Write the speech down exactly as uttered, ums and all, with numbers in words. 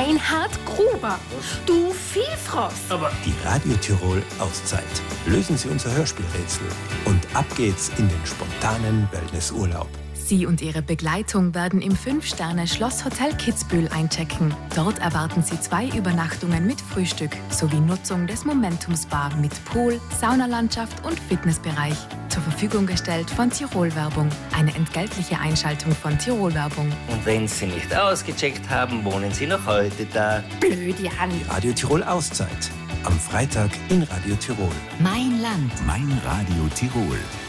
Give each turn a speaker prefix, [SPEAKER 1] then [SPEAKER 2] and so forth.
[SPEAKER 1] Reinhard Gruber. Du Vielfrost.
[SPEAKER 2] Aber
[SPEAKER 3] die Radio Tirol Auszeit. Lösen Sie unser Hörspielrätsel. Und ab geht's in den spontanen Wellnessurlaub.
[SPEAKER 4] Sie und Ihre Begleitung werden im fünf-Sterne-Schlosshotel Kitzbühel einchecken. Dort erwarten Sie zwei Übernachtungen mit Frühstück sowie Nutzung des Momentums Bar mit Pool, Saunalandschaft und Fitnessbereich. Zur Verfügung gestellt von Tirol Werbung. Eine entgeltliche Einschaltung von Tirol Werbung.
[SPEAKER 5] Und wenn Sie nicht ausgecheckt haben, wohnen Sie noch heute da.
[SPEAKER 1] Blöd, Jan.
[SPEAKER 3] Die Radio Tirol Auszeit. Am Freitag in Radio Tirol.
[SPEAKER 6] Mein Land.
[SPEAKER 7] Mein Radio Tirol.